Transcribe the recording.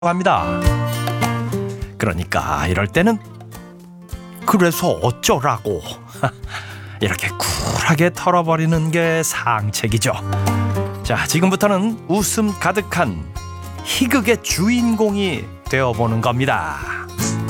합니다. 그러니까 이럴 때는 그래서 어쩌라고 이렇게 쿨하게 털어버리는 게 상책이죠. 자, 지금부터는 웃음 가득한 희극의 주인공이 되어보는 겁니다.